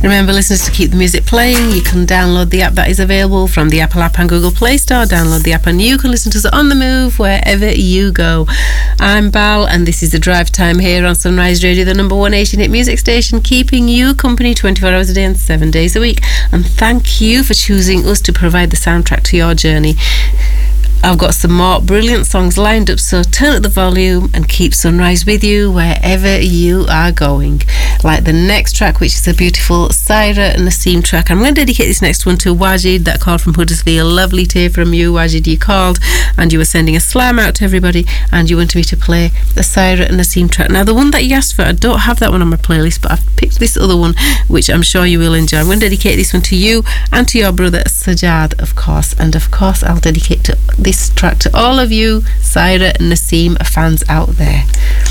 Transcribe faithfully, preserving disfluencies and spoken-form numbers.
Remember, listeners, to keep the music playing, you can download the app that is available from the Apple app and Google Play Store. Download the app and you can listen to us on the move wherever you go. I'm Bal, and this is the drive time here on Sunrise Radio, the number one Asian hit music station, keeping you company twenty-four hours a day and seven days a week. And thank you for choosing us to provide the soundtrack to your journey. I've got some more brilliant songs lined up, so turn up the volume and keep Sunrise with you wherever you are going. Like the next track, which is a beautiful Saira Naseem track. I'm going to dedicate this next one to Wajid, that called from Huddersfield. Lovely to hear from you, Wajid. You called and you were sending a slam out to everybody, and you wanted me to play the Saira Naseem track. Now, the one that you asked for, I don't have that one on my playlist, but I've picked this other one, which I'm sure you will enjoy. I'm going to dedicate this one to you and to your brother Sajad, of course. And of course, I'll dedicate to this track to all of you Saira Naseem fans out there.